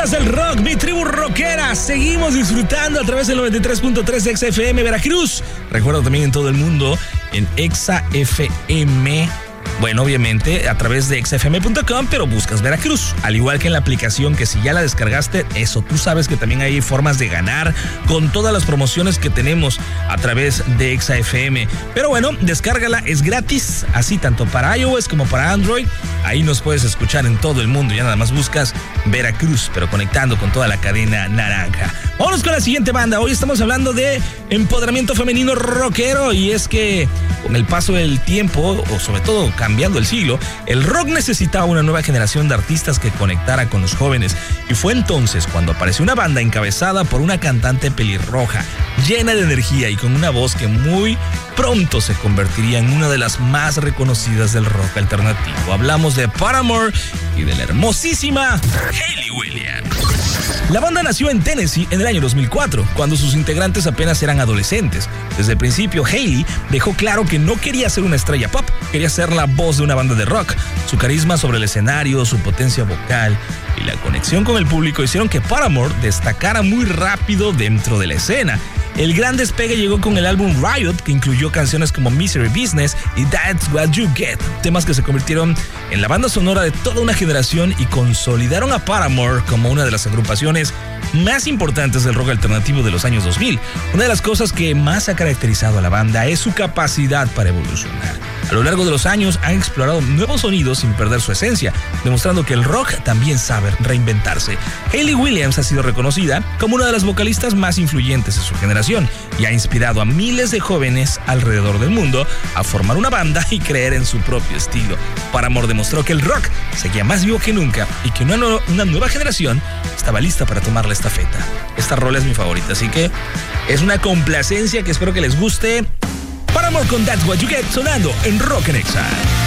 Leyendas del rock, mi tribu rockera. Seguimos disfrutando a través del 93.3 de Exa FM Veracruz. Recuerdo también en todo el mundo en Exa FM. Bueno, obviamente a través de exafm.com, pero buscas Veracruz. Al igual que en la aplicación, que si ya la descargaste, eso, tú sabes que también hay formas de ganar con todas las promociones que tenemos a través de Exa FM. Pero bueno, descárgala, es gratis, así tanto para iOS como para Android. Ahí nos puedes escuchar en todo el mundo. Ya nada más buscas Veracruz, pero conectando con toda la cadena naranja. Vámonos con la siguiente banda. Hoy estamos hablando de empoderamiento femenino rockero. Y es que con el paso del tiempo, o sobre todo cambiando el siglo, el rock necesitaba una nueva generación de artistas que conectara con los jóvenes. Y fue entonces cuando apareció una banda encabezada por una cantante pelirroja, llena de energía y con una voz que muy pronto se convertiría en una de las más reconocidas del rock alternativo. Hablamos de Paramore y de la hermosísima Hayley Williams. La banda nació en Tennessee en el año 2004, cuando sus integrantes apenas eran adolescentes. Desde el principio, Hayley dejó claro que no quería ser una estrella pop, quería ser la voz de una banda de rock. Su carisma sobre el escenario, su potencia vocal y la conexión con el público hicieron que Paramore destacara muy rápido dentro de la escena. El gran despegue llegó con el álbum Riot, que incluyó canciones como Misery Business y That's What You Get, temas que se convirtieron en la banda sonora de toda una generación y consolidaron a Paramore como una de las agrupaciones más importantes del rock alternativo de los años 2000. Una de las cosas que más ha caracterizado a la banda es su capacidad para evolucionar. A lo largo de los años han explorado nuevos sonidos sin perder su esencia, demostrando que el rock también sabe reinventarse. Hayley Williams ha sido reconocida como una de las vocalistas más influyentes de su generación y ha inspirado a miles de jóvenes alrededor del mundo a formar una banda y creer en su propio estilo. Paramore demostró que el rock seguía más vivo que nunca y que una nueva generación estaba lista para tomar la estafeta. Esta rola es mi favorita, así que es una complacencia que espero que les guste. Paramore con That's What You Get, sonando en Rock en Exa.